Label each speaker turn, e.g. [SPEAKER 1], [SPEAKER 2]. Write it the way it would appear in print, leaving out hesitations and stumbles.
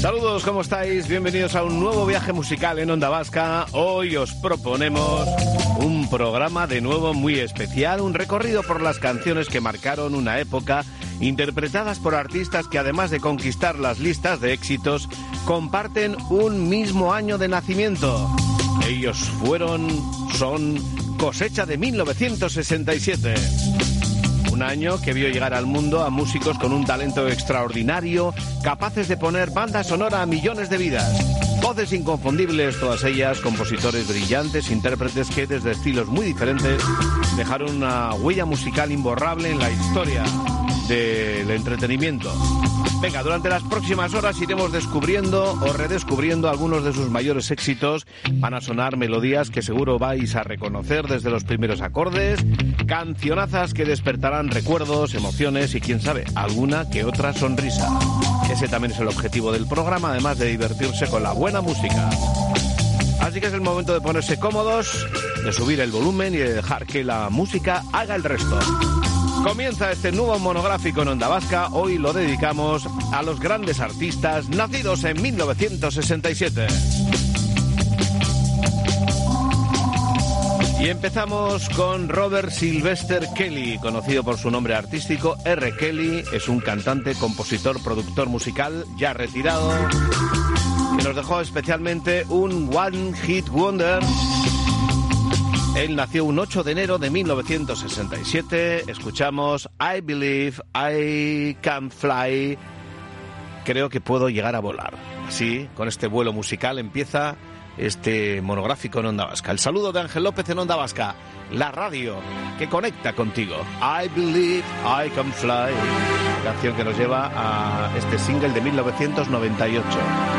[SPEAKER 1] Saludos, ¿cómo estáis? Bienvenidos a un nuevo viaje musical en Onda Vasca. Hoy os proponemos un programa de nuevo muy especial, un recorrido por las canciones que marcaron una época, interpretadas por artistas que además de conquistar las listas de éxitos, comparten un mismo año de nacimiento. Ellos son Cosecha de 1967. Un año que vio llegar al mundo a músicos con un talento extraordinario, capaces de poner banda sonora a millones de vidas. Voces inconfundibles, todas ellas, compositores brillantes, intérpretes que desde estilos muy diferentes dejaron una huella musical imborrable en la historia del entretenimiento. Venga, durante las próximas horas iremos descubriendo o redescubriendo algunos de sus mayores éxitos. Van a sonar melodías que seguro vais a reconocer desde los primeros acordes, cancionazas que despertarán recuerdos, emociones y, quién sabe, alguna que otra sonrisa. Ese también es el objetivo del programa, además de divertirse con la buena música. Así que es el momento de ponerse cómodos, de subir el volumen y de dejar que la música haga el resto. Comienza este nuevo monográfico en Onda Vasca. Hoy lo dedicamos a los grandes artistas nacidos en 1967. Y empezamos con Robert Sylvester Kelly, conocido por su nombre artístico R. Kelly. Es un cantante, compositor, productor musical ya retirado, que nos dejó especialmente un One Hit Wonder. Él nació un 8 de enero de 1967. Escuchamos I Believe I Can Fly. Creo que puedo llegar a volar. Así, con este vuelo musical empieza este monográfico en Onda Vasca. El saludo de Ángel López en Onda Vasca, la radio que conecta contigo. I Believe I Can Fly. Canción que nos lleva a este single de 1998.